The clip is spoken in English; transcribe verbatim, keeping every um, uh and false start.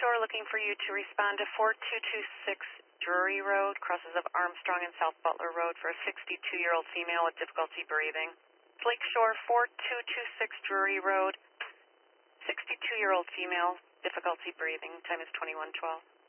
Shore looking for you to respond to four two two six Drury Road, crosses of Armstrong and South Butler Road for a sixty-two-year-old female with difficulty breathing. Lake Shore four two two six Drury Road, sixty-two-year-old female, difficulty breathing. Time is twenty-one twelve.